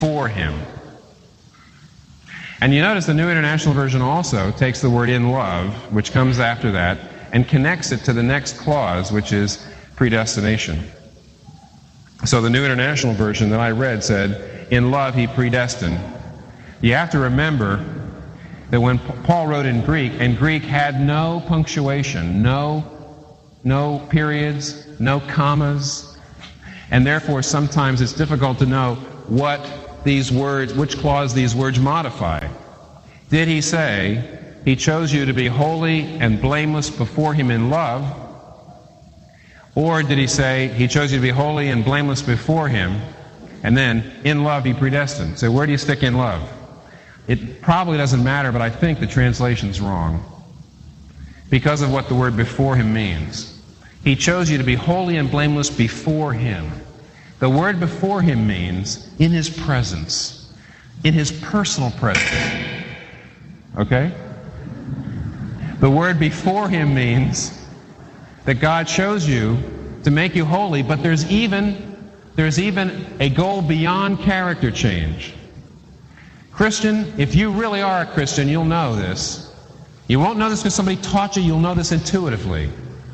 for him. And you notice the New International Version also takes the word in love, which comes after that, and connects it to the next clause, which is predestination. So the New International Version that I read said, in love he predestined. You have to remember that when Paul wrote in Greek, and Greek had no punctuation, no periods, no commas, and therefore sometimes it's difficult to know what these words, which clause these words modify. Did he say, he chose you to be holy and blameless before him in love? Or did he say, he chose you to be holy and blameless before him, and then in love he predestined? So where do you stick in love? It probably doesn't matter, but I think the translation's wrong because of what the word before him means. He chose you to be holy and blameless before him. The word before him means in his presence, in his personal presence. Okay? The word before him means that God chose you to make you holy, but there's even a goal beyond character change. Christian, if you really are a Christian, you'll know this. You won't know this because somebody taught you, you'll know this intuitively.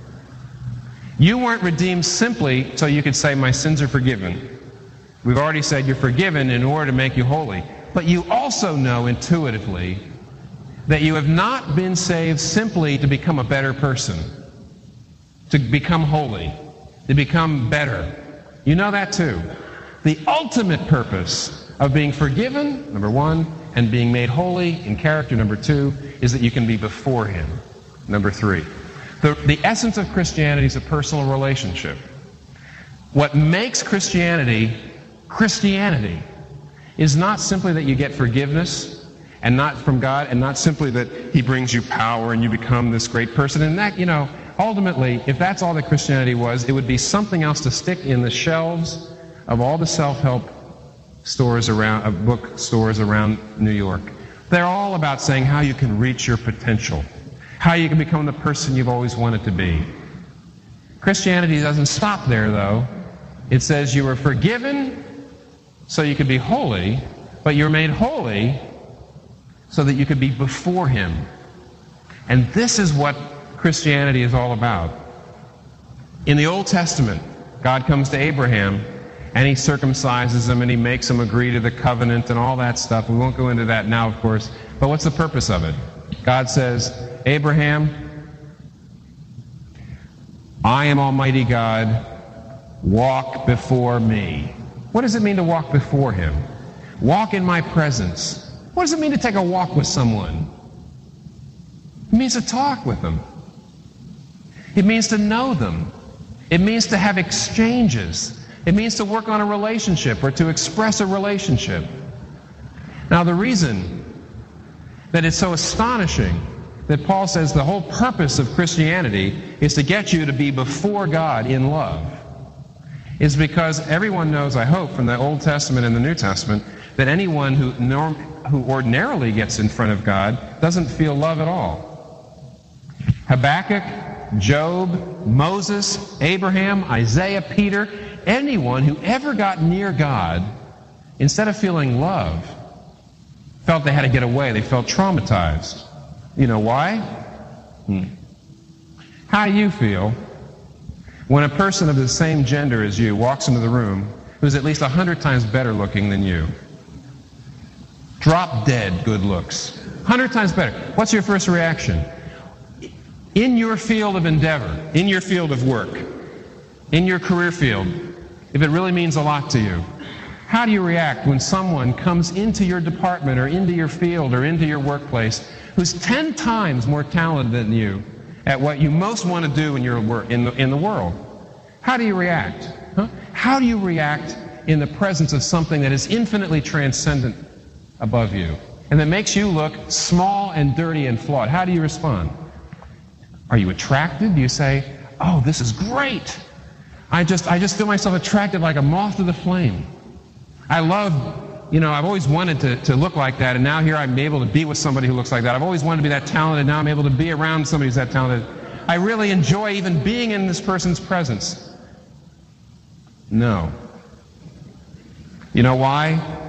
You weren't redeemed simply so you could say, my sins are forgiven. We've already said you're forgiven in order to make you holy. But you also know intuitively that you have not been saved simply to become a better person, to become holy, to become better. You know that too. The ultimate purpose of being forgiven, number one, and being made holy in character, number two, is that you can be before him, number three. The essence of Christianity is a personal relationship. What makes Christianity Christianity is not simply that you get forgiveness and not from God, and not simply that he brings you power and you become this great person. And that, ultimately, if that's all that Christianity was, it would be something else to stick in the shelves of all the self-help stores around, bookstores around New York. They're all about saying how you can reach your potential, how you can become the person you've always wanted to be. Christianity doesn't stop there, though. It says you were forgiven so you could be holy, but you're made holy so that you could be before him. And this is what Christianity is all about. In the Old Testament, God comes to Abraham and he circumcises him and he makes him agree to the covenant and all that stuff. We won't go into that now, of course. But what's the purpose of it? God says, Abraham, I am Almighty God. Walk before me. What does it mean to walk before him? Walk in my presence. What does it mean to take a walk with someone? It means to talk with them. It means to know them. It means to have exchanges. It means to work on a relationship or to express a relationship. Now, the reason that it's so astonishing that Paul says the whole purpose of Christianity is to get you to be before God in love is because everyone knows, I hope, from the Old Testament and the New Testament, that anyone who ordinarily gets in front of God doesn't feel love at all. Habakkuk, Job, Moses, Abraham, Isaiah, Peter, anyone who ever got near God, instead of feeling love, felt they had to get away. They felt traumatized. You know why? How do you feel when a person of the same gender as you walks into the room who's at least 100 times better looking than you? Drop dead good looks. 100 times better. What's your first reaction? In your field of endeavor, in your field of work, in your career field, if it really means a lot to you, how do you react when someone comes into your department or into your field or into your workplace who's 10 times more talented than you at what you most want to do in your work, in the world? How do you react? How do you react in the presence of something that is infinitely transcendent above you and that makes you look small and dirty and flawed? How do you respond? Are you attracted? Do you say, oh, this is great. I just feel myself attracted like a moth to the flame. I love, I've always wanted to look like that, and now here I'm able to be with somebody who looks like that. I've always wanted to be that talented, now I'm able to be around somebody who's that talented. I really enjoy even being in this person's presence. No. You know why?